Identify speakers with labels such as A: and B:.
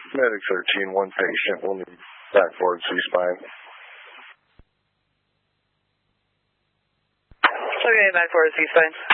A: Medic 13, one patient. We'll need back forward C-spine.
B: Okay, back forward C-spine.